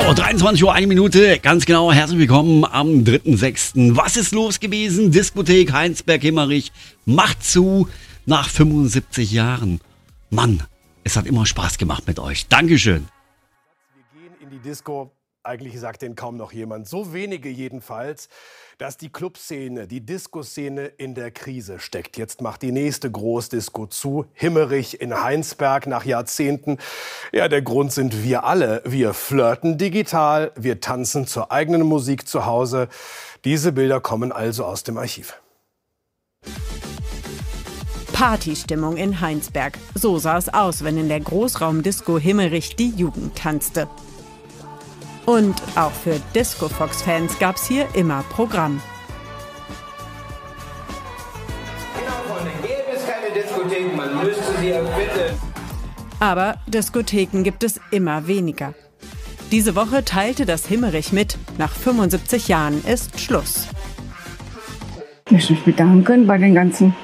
23 Uhr, 1 Minute, ganz genau, herzlich willkommen am 3.6. Was ist los gewesen? Diskothek Heinsberg-Himmerich macht zu nach 75 Jahren. Mann, es hat immer Spaß gemacht mit euch. Dankeschön. Wir gehen in die Disco, eigentlich sagt denn kaum noch jemand, so wenige jedenfalls, dass die Clubszene, die Disco-Szene in der Krise steckt. Jetzt macht die nächste Großdisco zu, Himmerich in Heinsberg nach Jahrzehnten. Ja, der Grund sind wir alle. Wir flirten digital, wir tanzen zur eigenen Musik zu Hause. Diese Bilder kommen also aus dem Archiv. Partystimmung in Heinsberg. So sah es aus, wenn in der Großraumdisco Himmerich die Jugend tanzte. Und auch für Disco-Fox-Fans gab es hier immer Programm. Gäbe es keine Diskotheken, man müsste sie erfinden. Aber Diskotheken gibt es immer weniger. Diese Woche teilte das Himmerich mit, nach 75 Jahren ist Schluss. Ich möchte mich bedanken bei den ganzen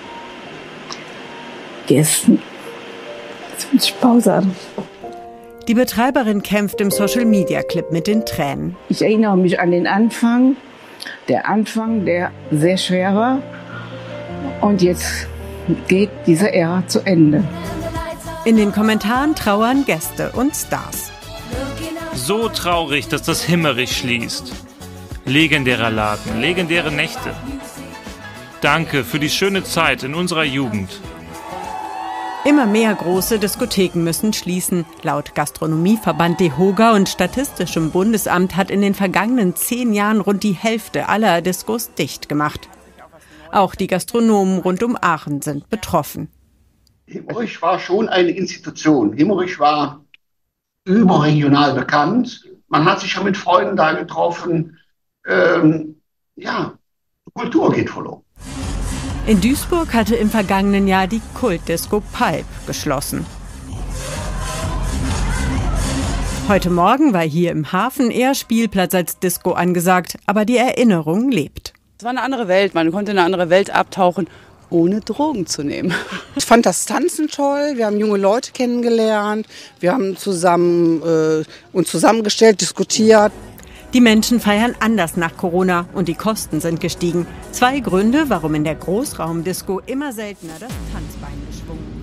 Gästen. Jetzt muss ich Pause haben. Die Betreiberin kämpft im Social-Media-Clip mit den Tränen. Ich erinnere mich an den Anfang. Der Anfang, der sehr schwer war. Und jetzt geht diese Ära zu Ende. In den Kommentaren trauern Gäste und Stars. So traurig, dass das Himmerich schließt. Legendärer Laden, legendäre Nächte. Danke für die schöne Zeit in unserer Jugend. Immer mehr große Diskotheken müssen schließen. Laut Gastronomieverband DEHOGA und Statistischem Bundesamt hat in den vergangenen 10 Jahren rund die Hälfte aller Diskos dicht gemacht. Auch die Gastronomen rund um Aachen sind betroffen. Himmerich war schon eine Institution. Himmerich war überregional bekannt. Man hat sich ja mit Freunden da getroffen. Kultur geht verloren. In Duisburg hatte im vergangenen Jahr die Kultdisco Pulp geschlossen. Heute Morgen war hier im Hafen eher Spielplatz als Disco angesagt, aber die Erinnerung lebt. Es war eine andere Welt, man konnte in eine andere Welt abtauchen, ohne Drogen zu nehmen. Ich fand das Tanzen toll, wir haben junge Leute kennengelernt, wir haben uns zusammengestellt, diskutiert. Die Menschen feiern anders nach Corona und die Kosten sind gestiegen. 2 Gründe, warum in der Großraumdisco immer seltener das Tanzbein geschwungen wird.